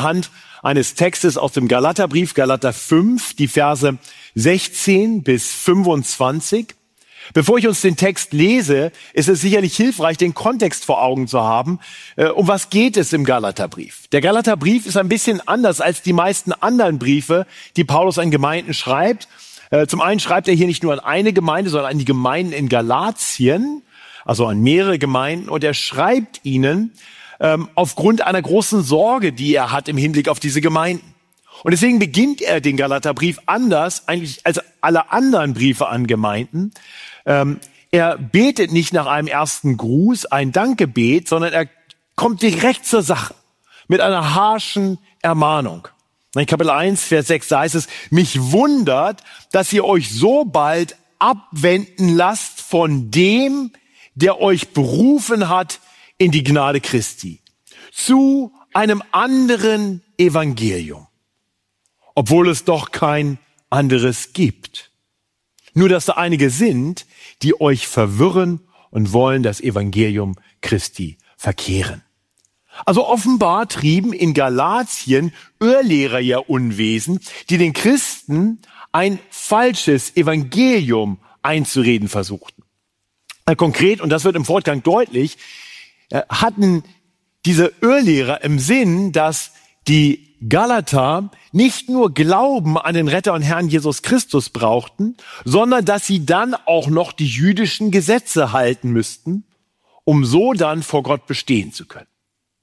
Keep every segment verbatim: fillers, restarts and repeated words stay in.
anhand eines Textes aus dem Galaterbrief, Galater fünf, die Verse sechzehn bis fünfundzwanzig. Bevor ich uns den Text lese, ist es sicherlich hilfreich, den Kontext vor Augen zu haben. Äh, um was geht es im Galaterbrief? Der Galaterbrief ist ein bisschen anders als die meisten anderen Briefe, die Paulus an Gemeinden schreibt. Äh, zum einen schreibt er hier nicht nur an eine Gemeinde, sondern an die Gemeinden in Galatien, also an mehrere Gemeinden. Und er schreibt ihnen ähm, aufgrund einer großen Sorge, die er hat im Hinblick auf diese Gemeinden. Und deswegen beginnt er den Galaterbrief anders eigentlich als alle anderen Briefe an Gemeinden. Ähm, er betet nicht nach einem ersten Gruß, ein Dankgebet, sondern er kommt direkt zur Sache mit einer harschen Ermahnung. In Kapitel eins, Vers sechs heißt es, mich wundert, dass ihr euch so bald abwenden lasst von dem, der euch berufen hat in die Gnade Christi, zu einem anderen Evangelium, obwohl es doch kein anderes gibt. Nur, dass da einige sind, die euch verwirren und wollen das Evangelium Christi verkehren. Also offenbar trieben in Galatien Irrlehrer ihr Unwesen, die den Christen ein falsches Evangelium einzureden versuchten. Konkret, und das wird im Fortgang deutlich, hatten diese Irrlehrer im Sinn, dass die Galater nicht nur Glauben an den Retter und Herrn Jesus Christus brauchten, sondern dass sie dann auch noch die jüdischen Gesetze halten müssten, um so dann vor Gott bestehen zu können.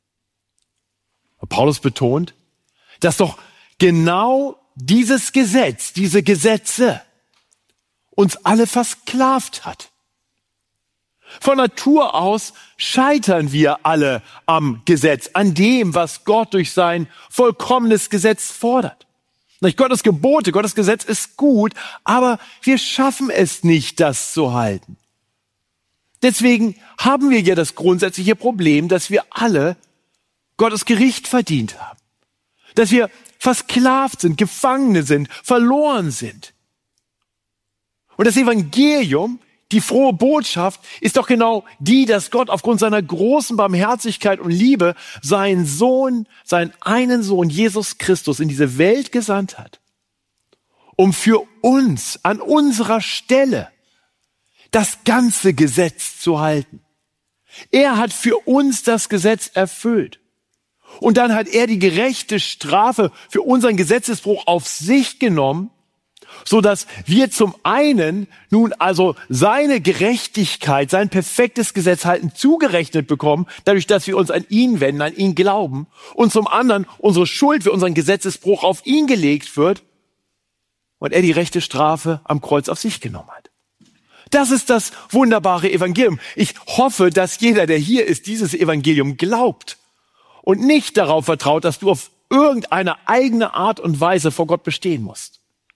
Und Paulus betont, dass doch genau dieses Gesetz, diese Gesetze uns alle versklavt hat. Von Natur aus scheitern wir alle am Gesetz, an dem, was Gott durch sein vollkommenes Gesetz fordert. Nicht Gottes Gebote, Gottes Gesetz ist gut, aber wir schaffen es nicht, das zu halten. Deswegen haben wir ja das grundsätzliche Problem, dass wir alle Gottes Gericht verdient haben. Dass wir versklavt sind, Gefangene sind, verloren sind. Und das Evangelium, die frohe Botschaft, ist doch genau die, dass Gott aufgrund seiner großen Barmherzigkeit und Liebe seinen Sohn, seinen einen Sohn, Jesus Christus, in diese Welt gesandt hat, um für uns an unserer Stelle das ganze Gesetz zu halten. Er hat für uns das Gesetz erfüllt. Und dann hat er die gerechte Strafe für unseren Gesetzesbruch auf sich genommen, so dass wir zum einen nun also seine Gerechtigkeit, sein perfektes Gesetz halten, zugerechnet bekommen, dadurch, dass wir uns an ihn wenden, an ihn glauben, und zum anderen unsere Schuld für unseren Gesetzesbruch auf ihn gelegt wird und er die rechte Strafe am Kreuz auf sich genommen hat. Das ist das wunderbare Evangelium. Ich hoffe, dass jeder, der hier ist, dieses Evangelium glaubt und nicht darauf vertraut, dass du auf irgendeine eigene Art und Weise vor Gott bestehen musst.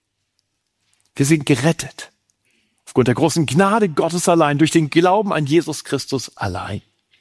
Wir sind gerettet. Aufgrund der großen Gnade Gottes allein, durch den Glauben an Jesus Christus allein.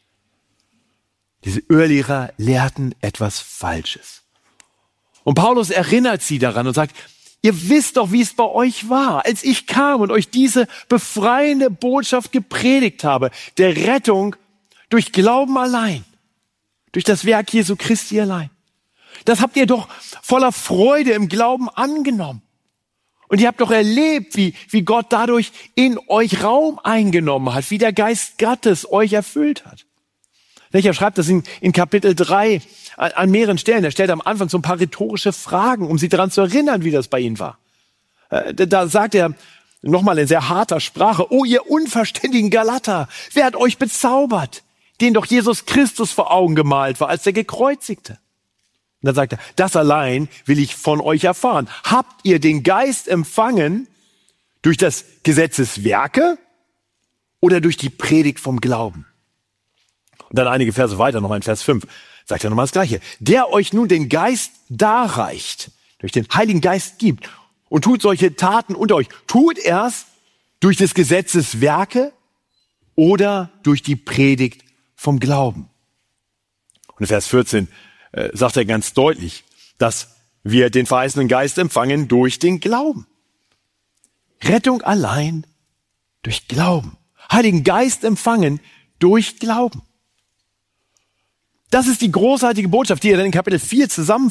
Diese Irrlehrer lehrten etwas Falsches. Und Paulus erinnert sie daran und sagt, ihr wisst doch, wie es bei euch war, als ich kam und euch diese befreiende Botschaft gepredigt habe, der Rettung durch Glauben allein, durch das Werk Jesu Christi allein. Das habt ihr doch voller Freude im Glauben angenommen. Und ihr habt doch erlebt, wie, wie Gott dadurch in euch Raum eingenommen hat, wie der Geist Gottes euch erfüllt hat. Er schreibt das in, in Kapitel drei an, an mehreren Stellen. Er stellt am Anfang so ein paar rhetorische Fragen, um sie daran zu erinnern, wie das bei ihnen war. Äh, da sagt er nochmal in sehr harter Sprache, oh ihr unverständigen Galater, wer hat euch bezaubert, den doch Jesus Christus vor Augen gemalt war, als der Gekreuzigte? Und dann sagt er, das allein will ich von euch erfahren. Habt ihr den Geist empfangen durch das Gesetzeswerke oder durch die Predigt vom Glauben? Und dann einige Verse weiter, nochmal in Vers fünf, sagt er nochmal das Gleiche. Der euch nun den Geist darreicht, durch den Heiligen Geist gibt und tut solche Taten unter euch. Tut er's durch des Gesetzes Werke oder durch die Predigt vom Glauben. Und in Vers vierzehn äh, sagt er ganz deutlich, dass wir den verheißenen Geist empfangen durch den Glauben. Rettung allein durch Glauben. Heiligen Geist empfangen durch Glauben. Das ist die großartige Botschaft, die er dann in Kapitel vier zusammenfasst.